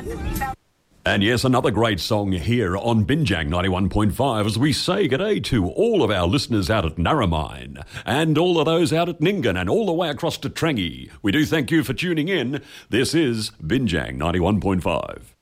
And yes, another great song here on Binjang 91.5 as we say g'day to all of our listeners out at Narromine and all of those out at Nyngan and all the way across to Trangie. We do thank you for tuning in. This is Binjang 91.5.